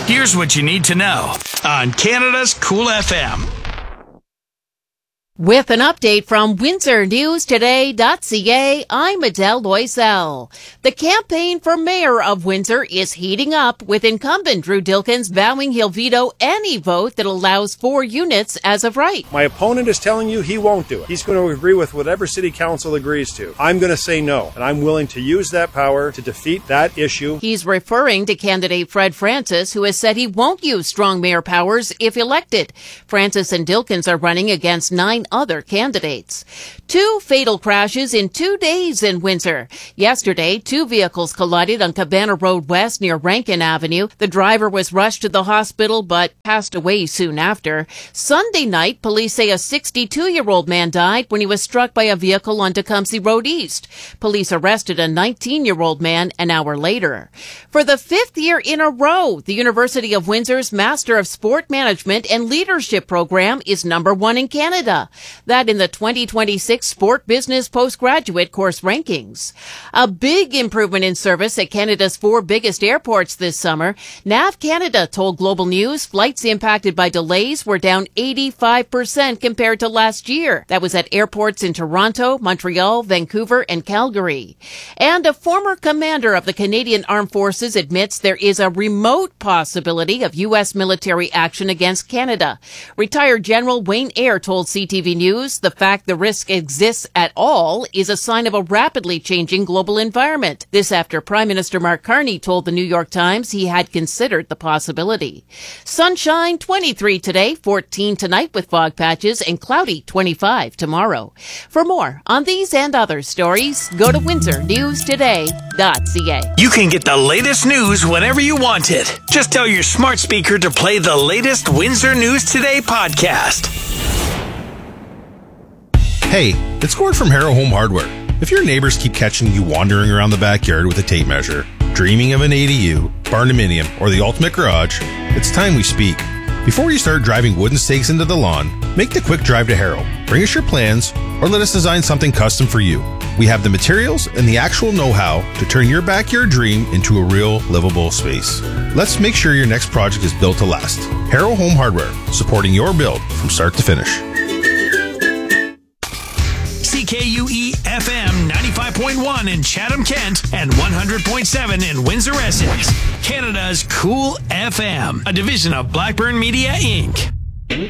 Here's what you need to know on Canada's Cool FM. With an update from WindsorNewsToday.ca, I'm Adele Loisel. The campaign for mayor of Windsor is heating up, with incumbent Drew Dilkens vowing he'll veto any vote that allows 4 units as of right. My opponent is telling you he won't do it. He's going to agree with whatever city council agrees to. I'm going to say no, and I'm willing to use that power to defeat that issue. He's referring to candidate Fred Francis, who has said he won't use strong mayor powers if elected. Francis and Dilkens are running against 9 other candidates. 2 fatal crashes in 2 days in Windsor. Yesterday, 2 vehicles collided on Cabana Road West near Rankin Avenue. The driver was rushed to the hospital but passed away soon after. Sunday night, police say a 62-year-old man died when he was struck by a vehicle on Tecumseh Road East. Police arrested a 19-year-old man an hour later. For the 5th year in a row, the University of Windsor's Master of Sport Management and Leadership program is number 1 in Canada. That in the 2026 Sport Business Postgraduate Course rankings. A big improvement in service at Canada's 4 biggest airports this summer. NAV Canada told Global News flights impacted by delays were down 85% compared to last year. That was at airports in Toronto, Montreal, Vancouver, and Calgary. And a former commander of the Canadian Armed Forces admits there is a remote possibility of U.S. military action against Canada. Retired General Wayne Eyre told CTV News the fact the risk exists at all is a sign of a rapidly changing global environment. This after Prime Minister Mark Carney told the New York Times he had considered the possibility. Sunshine 23 today, 14 tonight with fog patches, and cloudy 25 tomorrow. For more on these and other stories, go to WindsorNewsToday.ca. You can get the latest news whenever you want it. Just tell your smart speaker to play the latest Windsor News Today podcast. Hey, it's Gord from Harrow Home Hardware. If your neighbors keep catching you wandering around the backyard with a tape measure, dreaming of an ADU, barndominium, or the ultimate garage, it's time we speak. Before you start driving wooden stakes into the lawn, make the quick drive to Harrow. Bring us your plans, or let us design something custom for you. We have the materials and the actual know-how to turn your backyard dream into a real livable space. Let's make sure your next project is built to last. Harrow Home Hardware, supporting your build from start to finish. CKUE FM 95.1 in Chatham-Kent and 100.7 in Windsor-Essex. Canada's Cool FM, a division of Blackburn Media, Inc.